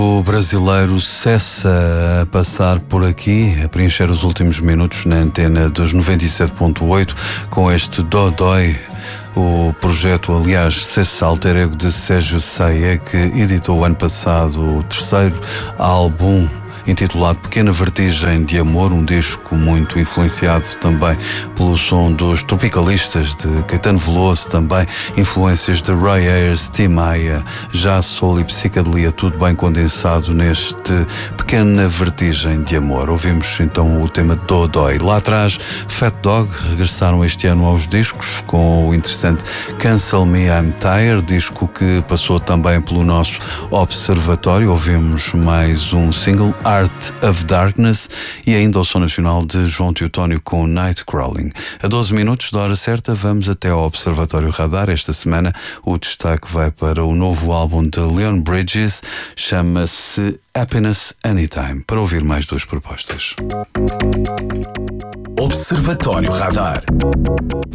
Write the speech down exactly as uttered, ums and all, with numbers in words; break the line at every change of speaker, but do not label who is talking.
O brasileiro cessa a passar por aqui, a preencher os últimos minutos na antena dos noventa e sete ponto oito com este Dodói. O projeto, aliás, Cessa, alter ego de Sérgio Saia, que editou o ano passado o terceiro álbum intitulado Pequena Vertigem de Amor, um disco muito influenciado também pelo som dos Tropicalistas de Caetano Veloso, também influências de Roy Ayers, Tim Maia, já soul e psicadelia, tudo bem condensado neste Pequena Vertigem de Amor. Ouvimos então o tema Dodói. Lá atrás, Fat Dog regressaram este ano aos discos com o interessante Cancel Me I'm Tired, disco que passou também pelo nosso observatório. Ouvimos mais um single, Art of Darkness, e ainda o som nacional de João Teotónio com Nightcrawling. A doze minutos da hora certa, vamos até ao Observatório Radar. Esta semana o destaque vai para o novo álbum de Leon Bridges, chama-se Happiness Anytime, para ouvir mais duas propostas.
Observatório Radar.